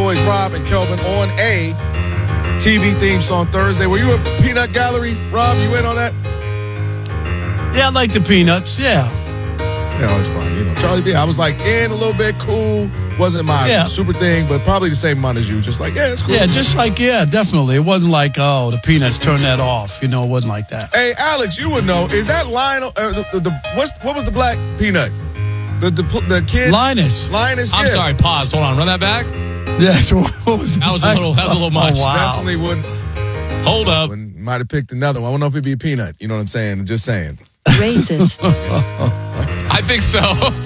boys Rob and Kelvin on a TV theme song Thursday. Were you a Peanut Gallery, Rob? You in on that? Yeah, I like the Peanuts. Yeah. Yeah, it's fun. Charlie B. I was like in a little bit, cool. Wasn't my super thing, but probably the same amount as you. Just like, it's cool. Yeah, definitely. It wasn't like, the Peanuts turned that off. It wasn't like that. Hey, Alex, you would know. Is that Lionel? What was the black peanut? The kid? Linus. I'm sorry. Pause. Hold on. Run that back. Yeah. So what was that? Was a little much. Oh, wow. Definitely wouldn't. Hold up. Might have picked another one. I don't know if it'd be a peanut. You know what I'm saying? I'm just saying. Racist. I think so.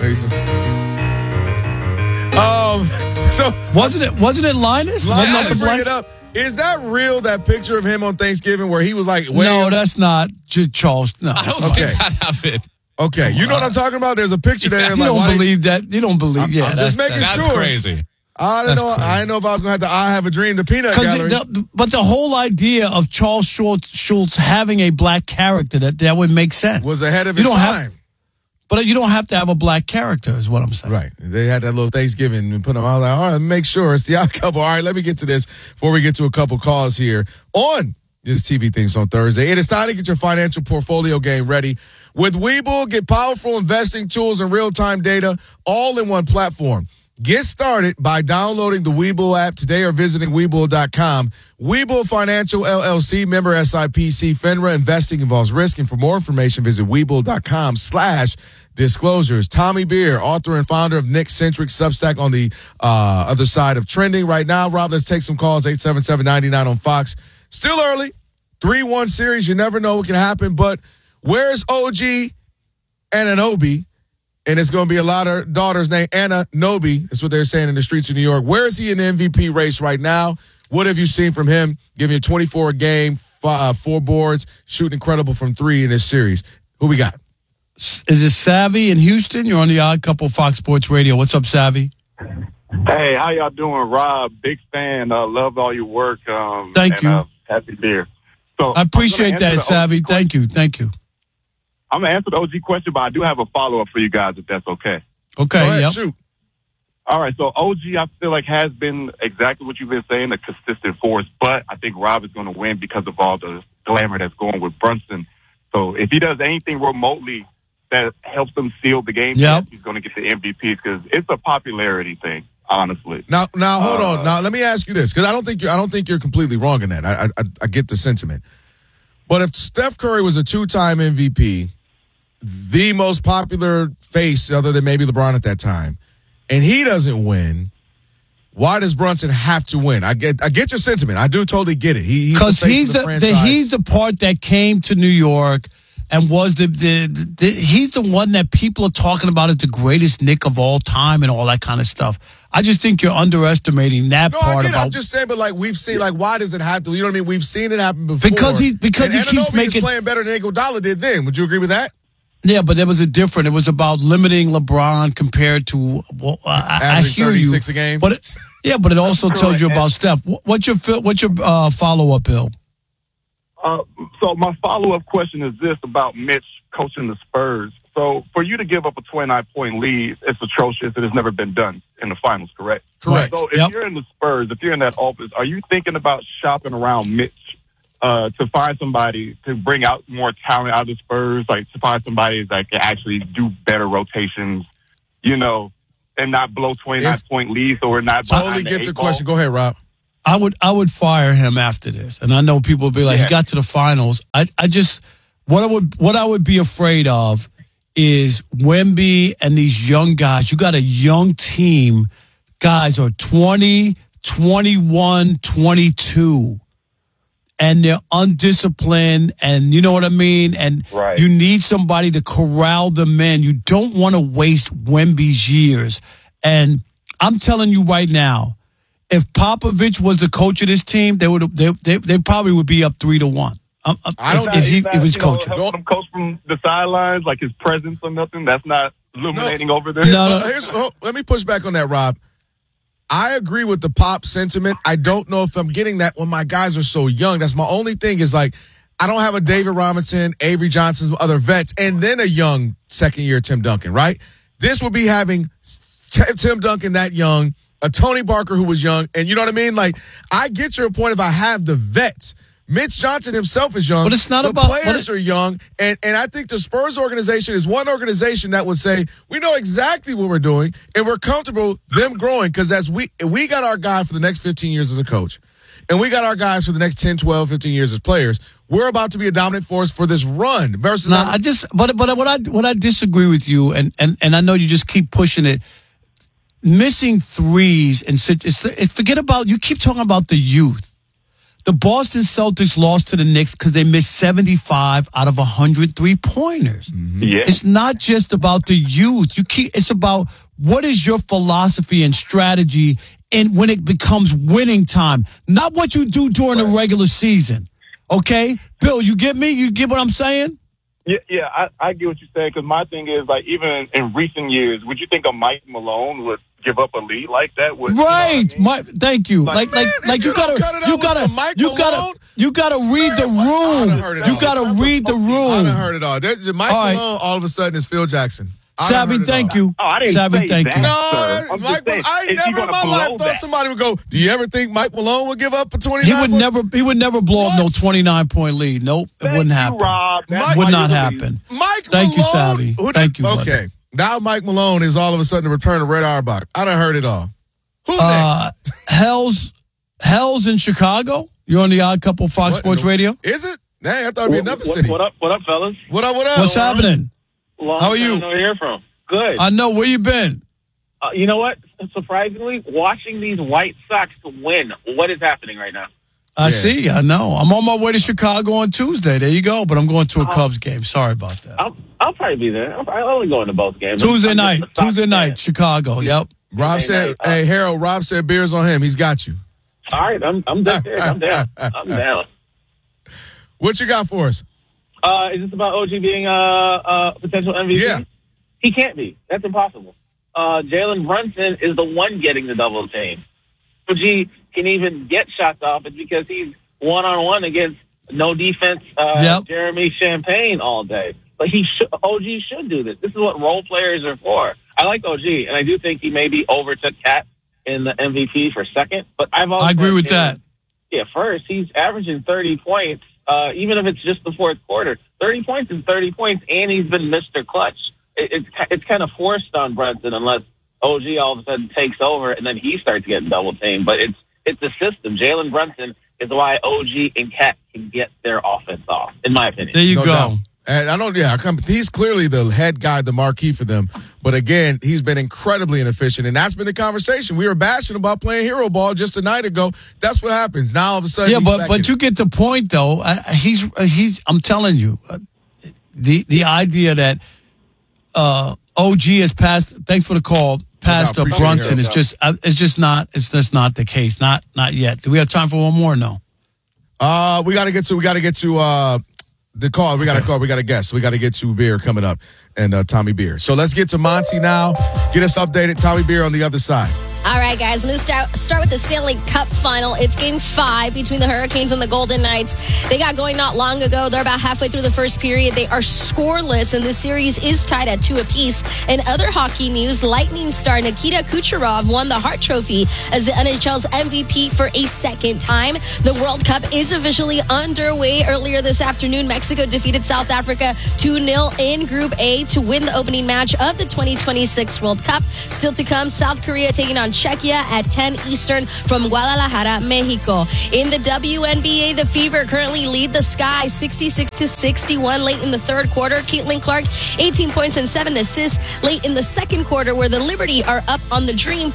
So wasn't it Linus? Linus, bring it up. Is that real? That picture of him on Thanksgiving where he was like, no, that's not Charles. No, I don't think that happened. Okay, you know what I'm talking about? There's a picture there. You don't believe that? You don't believe? Yeah, I'm just making sure. That's crazy. I didn't know if I was going to have to I Have a Dream, the Peanut Gallery. But the whole idea of Charles Schulz having a black character, that would make sense. Was ahead of his time. But you don't have to have a black character, is what I'm saying. Right. They had that little Thanksgiving and put them out. Like, all right, make sure it's the Odd Couple. All right, let me get to this before we get to a couple calls here on this TV Things on Thursday. It is time to get your financial portfolio game ready. With Webull, get powerful investing tools and real-time data all in one platform. Get started by downloading the Webull app today or visiting Webull.com. Webull Financial LLC, member SIPC, FINRA. Investing involves risk. And for more information, visit Webull.com/disclosures. Tommy Beer, author and founder of Nick Centric Substack on the other side of trending right now. Rob, let's take some calls. 877-99 on Fox. Still early. 3-1 series. You never know what can happen. But where's OG Anunoby? And it's going to be a lot of daughters named Anna Nobi. That's what they're saying in the streets of New York. Where is he in the MVP race right now? What have you seen from him? Giving you 24 a game, 4 boards, shooting incredible from 3 in this series. Who we got? Is it Savvy in Houston? You're on the Odd Couple Fox Sports Radio. What's up, Savvy? Hey, how y'all doing? Rob, big fan. Love all your work. Thank you. Happy beer. So I appreciate that, Savvy. Thank you. I'm going to answer the OG question, but I do have a follow-up for you guys, if that's okay. Okay, go ahead, shoot. All right, so OG, I feel like, has been exactly what you've been saying, a consistent force, but I think Rob is going to win because of all the glamour that's going with Brunson. So if he does anything remotely that helps them seal the game, he's going to get the MVP because it's a popularity thing, honestly. Now, hold on. Now, let me ask you this, because I don't think you're completely wrong in that. I get the sentiment. But if Steph Curry was a 2-time MVP, the most popular face other than maybe LeBron at that time, and he doesn't win, why does Brunson have to win? I get your sentiment. I do totally get it. Because he's the part that came to New York and was he's the one that people are talking about as the greatest Knick of all time and all that kind of stuff. I just think you're underestimating that part. I'm just saying, but like we've seen, like why does it have to? You know what I mean? We've seen it happen before. Because he keeps making playing better than Iguodala did then. Would you agree with that? Yeah, but it was it was about limiting LeBron compared to. I hear 36 a game. But it also tells you about Steph. What's your follow up, Bill? So my follow-up question is this about Mitch coaching the Spurs. So for you to give up a 29-point lead, it's atrocious. It has never been done in the finals, correct? Correct. So if you're in the Spurs, if you're in that office, are you thinking about shopping around Mitch to find somebody to bring out more talent out of the Spurs, like to find somebody that can actually do better rotations, and not blow 29-point leads or not. Totally get the question. Go ahead, Rob. I would fire him after this, and I know people will be like, he got to the finals. I just what I would be afraid of is Wemby and these young guys. You got a young team. Guys are 20, 21, 22. And they're undisciplined, and you know what I mean? And you need somebody to corral them in. You don't want to waste Wemby's years. And I'm telling you right now, if Popovich was the coach of this team, they probably would be up 3-1. If he's coaching. Help him coach from the sidelines, like his presence or nothing. That's not illuminating over there. Let me push back on that, Rob. I agree with the Pop sentiment. I don't know if I'm getting that when my guys are so young. That's my only thing is like, I don't have a David Robinson, Avery Johnson, other vets, and then a young second-year Tim Duncan, right? This would be having Tim Duncan that young, a Tony Parker who was young, and you know what I mean? Like, I get your point if I have the vets. Mitch Johnson himself is young. But it's not the about players are young, and I think the Spurs organization is one organization that would say we know exactly what we're doing, and we're comfortable them growing because as we got our guy for the next 15 years as a coach, and we got our guys for the next 10, 12, 15 years as players. We're about to be a dominant force for this run versus. But what I disagree with you, and I know you just keep pushing it. Missing threes and forget about, you keep talking about the youth. The Boston Celtics lost to the Knicks because they missed 75 out of 100 3-pointers. Mm-hmm. Yeah. It's not just about the youth. It's about what is your philosophy and strategy and when it becomes winning time, not what you do during the regular season. Okay? Bill, you get me? You get what I'm saying? Yeah, I get what you're saying because my thing is, like, even in recent years, would you think a Mike Malone would give up a lead like that? Right. You know what I mean? Thank you. Man, you gotta read the room. You gotta read the room. I done heard it all. Mike Malone all of a sudden is Phil Jackson. Savvy, thank you. Oh, I didn't Savvy, say thank that, you. No, I ain't never in my life thought somebody would go, do you ever think Mike Malone would give up a 29? He would never blow up no 29-point lead. Nope, it wouldn't happen. Rob. Would not happen. Thank you, Savvy. Thank you, buddy. Okay, now Mike Malone is all of a sudden the return of Red Auerbach. I done heard it all. Who next? Hell's in Chicago. You're on the Odd Couple Fox Sports Radio. Is it? Dang, I thought it'd be another city. What up, fellas? What up? What's happening? How are you? No hear from. Good. I know. Where you been? You know what? Surprisingly, watching these White Sox win. What is happening right now? I see. I know. I'm on my way to Chicago on Tuesday. There you go. But I'm going to a Cubs game. Sorry about that. I'll probably be there. I'll only go into both games. Tuesday night, Chicago. Yep. Rob said, "Hey Harold." Rob said, "Beers on him. He's got you." All right, I'm there. I'm down. I'm down. What you got for us? Is this about OG being a potential MVP? Yeah. He can't be. That's impossible. Jalen Brunson is the one getting the double team. OG can even get shots off. It's because he's one-on-one against no defense Jeremy Champagne all day. But OG should do this. This is what role players are for. I like OG, and I do think he maybe overtook Cat in the MVP for second. But I agree with that. Yeah, first, he's averaging 30 points, even if it's just the fourth quarter. 30 points is 30 points, and he's been Mr. Clutch. It's kind of forced on Brunson unless OG all of a sudden takes over and then he starts getting double teamed. But it's a system. Jalen Brunson is why OG and Cat can get their offense off, in my opinion. There you go. Doubt. And he's clearly the head guy, the marquee for them. But again, he's been incredibly inefficient, and that's been the conversation. We were bashing about playing hero ball just a night ago. That's what happens. Now all of a sudden, but you get the point though. He's. I'm telling you, the idea that OG has passed. Thanks for the call. Passed up Brunson is just. It's just not the case. Not yet. Do we have time for one more? No. We got to get to the call. We got a call. We got a guest. We got to get to Beer coming up and Tommy Beer. So let's get to Monty now. Get us updated. Tommy Beer on the other side. All right, guys, I'm going to start with the Stanley Cup final. It's Game 5 between the Hurricanes and the Golden Knights. They got going not long ago. They're about halfway through the first period. They are scoreless, and this series is tied at 2 apiece. In other hockey news, Lightning star Nikita Kucherov won the Hart Trophy as the NHL's MVP for a second time. The World Cup is officially underway. Earlier this afternoon, Mexico defeated South Africa 2-0 in Group A to win the opening match of the 2026 World Cup. Still to come, South Korea taking on Czechia at 10 Eastern from Guadalajara, Mexico. In the WNBA, the Fever currently lead the Sky 66-61 late in the third quarter. Caitlin Clark, 18 points and 7 assists late in the second quarter, where the Liberty are up on the Dream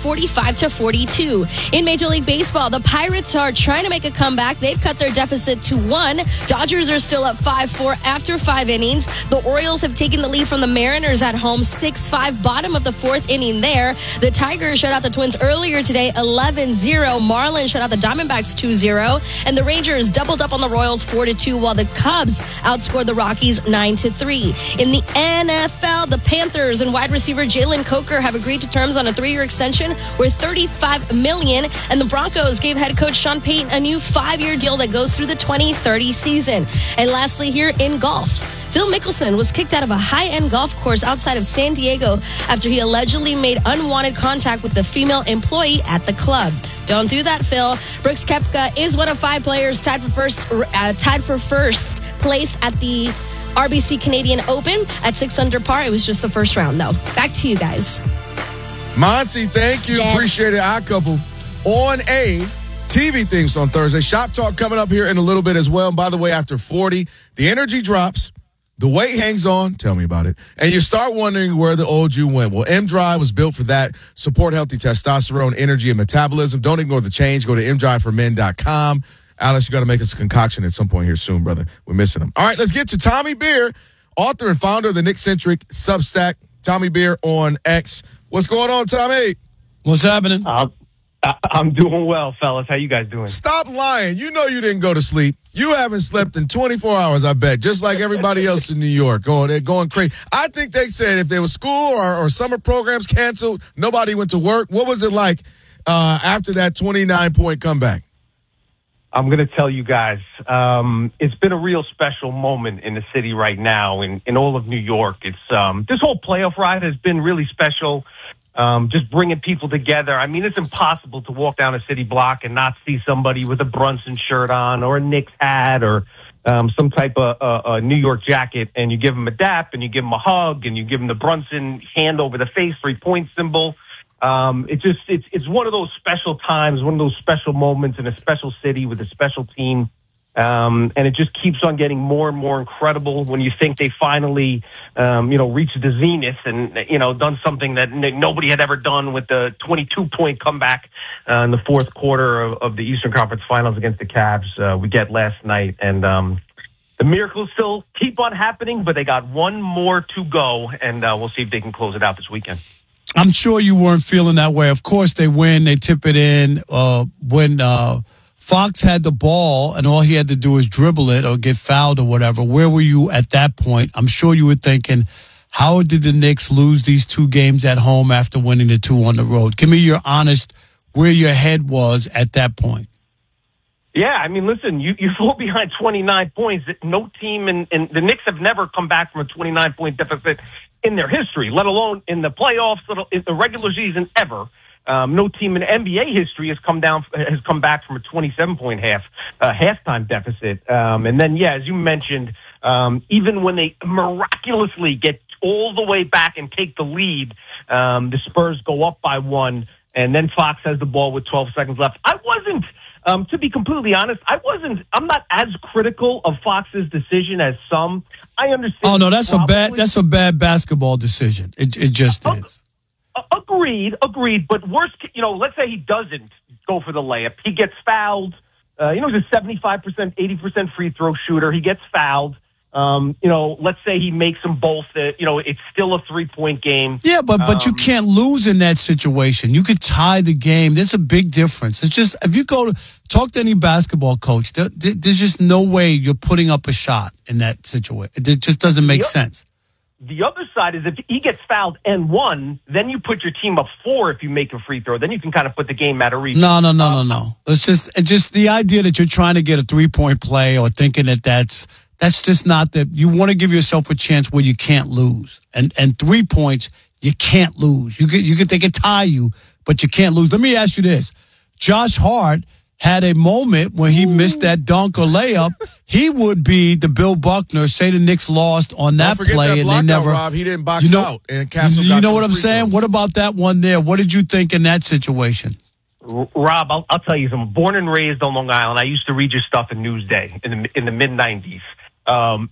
45-42. In Major League Baseball, the Pirates are trying to make a comeback. They've cut their deficit to 1. Dodgers are still up 5-4 after 5 innings. The Orioles have taken the lead from the Mariners at home 6-5, bottom of the fourth inning there. The Tigers shut out the Twins earlier today 11-0. Marlins shut out the Diamondbacks 2-0. And the Rangers doubled up on the Royals 4-2, while the Cubs outscored the Rockies 9-3. In the NFL, the Panthers and wide receiver Jalen Coker have agreed to terms on a 3-year extension worth $35 million. And the Broncos gave head coach Sean Payton a new 5-year deal that goes through the 2030 season. And lastly, here in golf, Phil Mickelson was kicked out of a high-end golf course outside of San Diego after he allegedly made unwanted contact with the female employee at the club. Don't do that, Phil. Brooks Koepka is one of 5 players tied for first place at the RBC Canadian Open at 6 under par. It was just the first round, though. Back to you guys. Monty, thank you. Yes. Appreciate it. Our couple on a TV things on Thursday. Shop Talk coming up here in a little bit as well. And by the way, after 40, the energy drops. The weight hangs on. Tell me about it. And you start wondering where the old you went. Well, M-Drive was built for that. Support healthy testosterone, energy, and metabolism. Don't ignore the change. Go to mdriveformen.com. Alice, you got to make us a concoction at some point here soon, brother. We're missing him. All right, let's get to Tommy Beer, author and founder of the Nick-centric Substack. Tommy Beer on X. What's going on, Tommy? What's happening? I'm doing well, fellas. How you guys doing? Stop lying. You know you didn't go to sleep. You haven't slept in 24 hours, I bet, just like everybody else in New York. They're going crazy. I think they said if there was school or summer programs canceled, nobody went to work. What was it like after that 29-point comeback? I'm going to tell you guys, it's been a real special moment in the city right now, in all of New York. It's this whole playoff ride has been really special. Just bringing people together. I mean, it's impossible to walk down a city block and not see somebody with a Brunson shirt on or a Knicks hat or some type of a New York jacket, and you give them a dap and you give them a hug and you give them the Brunson hand over the face 3-point symbol. It's one of those special times, one of those special moments in a special city with a special team. And it just keeps on getting more and more incredible when you think they finally, reached the zenith and, done something that nobody had ever done with the 22-point comeback in the fourth quarter of the Eastern Conference Finals against the Cavs we get last night. And the miracles still keep on happening, but they got one more to go, and we'll see if they can close it out this weekend. I'm sure you weren't feeling that way. Of course, they win. They tip it in. When Fox had the ball and all he had to do is dribble it or get fouled or whatever, where were you at that point? I'm sure you were thinking, how did the Knicks lose these 2 games at home after winning the 2 on the road? Give me your honest, where your head was at that point. Yeah, I mean, listen, you fall behind 29 points. No team and the Knicks have never come back from a 29-point deficit in their history, let alone in the playoffs, in the regular season ever. No team in NBA history has come back from a 27-point halftime deficit. And then, as you mentioned, even when they miraculously get all the way back and take the lead, the Spurs go up by 1, and then Fox has the ball with 12 seconds left. I wasn't, to be completely honest, I'm not as critical of Fox's decision as some. I understand. Oh no, that's a bad basketball decision. It just is. Agreed. But worst, let's say he doesn't go for the layup. He gets fouled. He's a 75%, 80% free throw shooter. He gets fouled. Let's say he makes them both. It's still a 3-point game. Yeah, but you can't lose in that situation. You could tie the game. There's a big difference. It's just, if you go to talk to any basketball coach, there's just no way you're putting up a shot in that situation. It just doesn't make sense. The other side is if he gets fouled and 1, then you put your team up 4 if you make a free throw. Then you can kind of put the game out of reach. No. It's just the idea that you're trying to get a 3-point play or thinking that's just not that. You want to give yourself a chance where you can't lose. And 3 points, you can't lose. They can tie you, but you can't lose. Let me ask you this. Josh Hart had a moment when he missed that dunk or layup. He would be the Bill Buckner, say the Knicks lost on that play that and they never. Rob, he didn't box out. And Castle you know what I'm saying? What about that one there? What did you think in that situation? Rob, I'll tell you something. Born and raised on Long Island, I used to read your stuff in Newsday in the mid-'90s.